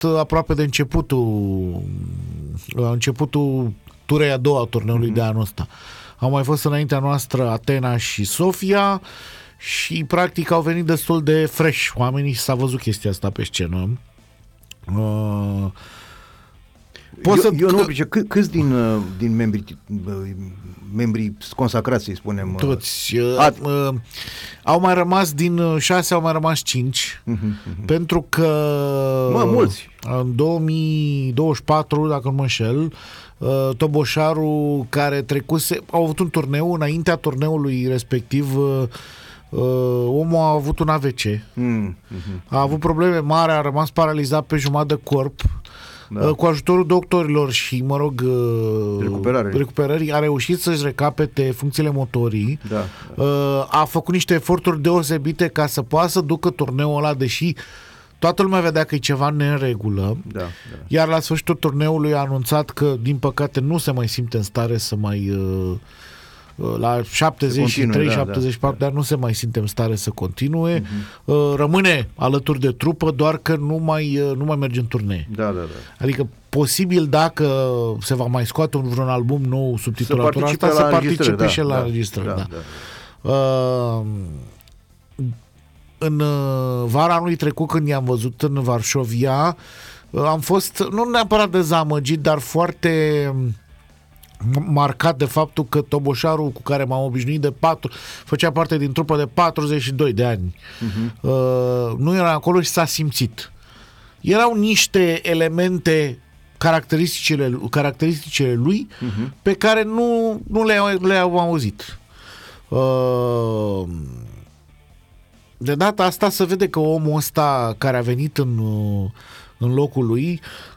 aproape de începutul turei a doua a turneului de anul ăsta. Au mai fost înaintea noastră Atena și Sofia și practic au venit destul de fresh oamenii și s-a văzut chestia asta pe scenă. Câți din membrii consacrați, să spunem? Toți. Au mai rămas din 6, au mai rămas 5, pentru că mulți. În 2024, dacă nu mă înșel, Toboșaru, care au avut un turneu, înaintea turneului respectiv, omul a avut un AVC. A avut probleme mari, a rămas paralizat pe jumătate de corp. Da. Cu ajutorul doctorilor și, recuperării, a reușit să-și recapete funcțiile motorii. Da. A făcut niște eforturi deosebite ca să poată să ducă turneul ăla, deși toată lumea vedea că e ceva neregulă. Da. Iar la sfârșitul turneului a anunțat că, din păcate, nu se mai simte în stare să mai... la 73-74 de ani nu se mai simte în stare să continue. Rămâne alături de trupă, doar că nu mai merge în turnee. Da. Adică posibil, dacă se va mai scoate vreun album nou sub titulatura asta, să participe și la înregistrări. În vara anului trecut, când i-am văzut în Varșovia, am fost nu neapărat dezamăgit, dar foarte marcat de faptul că Toboșarul, cu care m-am obișnuit făcea parte din trupă de 42 de ani. Nu era acolo și s-a erau niște elemente caracteristicile lui pe care nu le-am auzit. De data asta se vede că omul ăsta care a venit în locul lui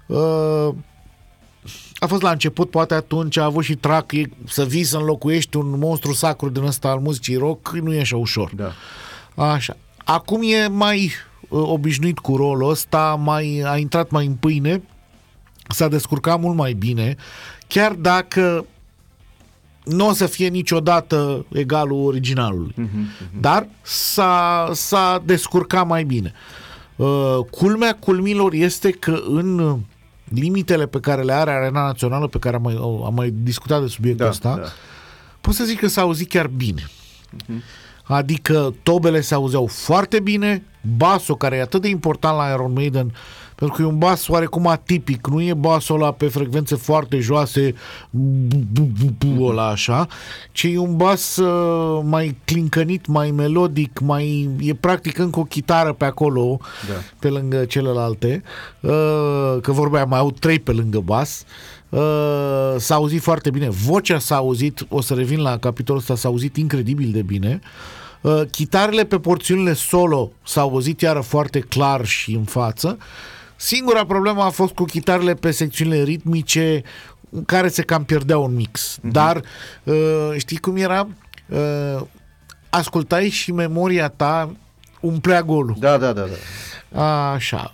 a fost la început, poate atunci a avut și trac, să vii să înlocuiești un monstru sacru din ăsta al muzicii rock, nu e așa ușor. Da. Așa. Acum e mai obișnuit cu rolul ăsta, a intrat mai în pâine, s-a descurcat mult mai bine, chiar dacă nu o să fie niciodată egalul originalului. Dar s-a descurcat mai bine. Culmea culmilor este că în limitele pe care le are Arena Națională, pe care am mai discutat de subiectul ăsta, pot să zic că s-a auzit chiar bine. Adică tobele se auzeau foarte bine, basul, care e atât de important la Iron Maiden, pentru că e un bas oarecum atipic, nu e basul ăla pe frecvențe foarte joase, ăla așa, ci e un bas mai clincănit, mai melodic, e practic încă o chitară pe acolo, pe lângă celelalte, că vorbeam, mai au 3 pe lângă bas. S-a auzit foarte bine, vocea s-a auzit, o să revin la capitolul ăsta, s-a auzit incredibil de bine. Chitarele pe porțiunile solo s-au auzit iară foarte clar și în față. Singura problemă a fost cu chitarele pe secțiunile ritmice, care se cam pierdeau în mix. Dar știi cum era? Ascultai și memoria ta umplea golul. Da. Așa.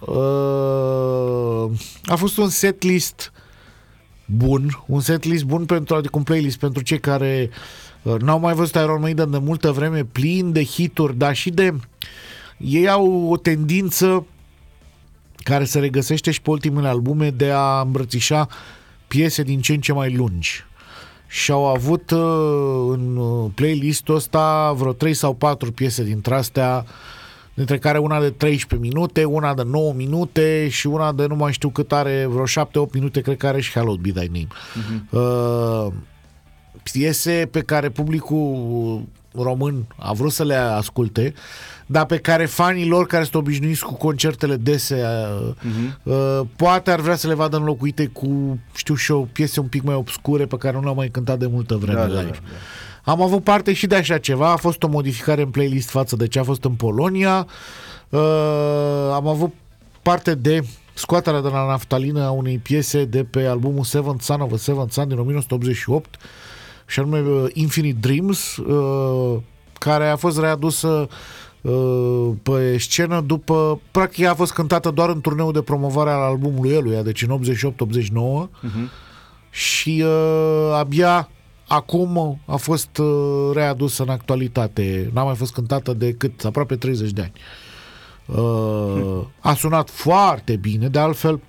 A fost un setlist bun, adică un playlist pentru cei care n-au mai văzut Iron Maiden de multă vreme, plin de hituri, dar și ei au o tendință care se regăsește și pe ultimele albume de a îmbrățișa piese din ce în ce mai lungi. Și au avut în playlistul ăsta vreo 3 sau 4 piese dintre astea, dintre care una de 13 minute, una de 9 minute și una de nu mai știu cât are, vreo 7-8 minute, cred că are și Hallowed Be Thy Name. Piese pe care publicul român a vrut să le asculte, dar pe care fanii lor care sunt obișnuiți cu concertele dese poate ar vrea să le vadă înlocuite cu, știu și eu, piese un pic mai obscure pe care nu le-am mai cântat de multă vreme live. Am avut parte și de așa ceva, a fost o modificare în playlist față de ce a fost în Polonia. Am avut parte de scoaterea de la naftalină a unei piese de pe albumul Seventh Son of a Seventh Son din 1988, și anume Infinite Dreams, care a fost readusă pe scenă după, practic a fost cântată doar în turneul de promovare al albumului eluia, deci în 88-89, și abia acum a fost readusă în actualitate. N-a mai fost cântată de cât? Aproape 30 de ani. A sunat foarte bine, de altfel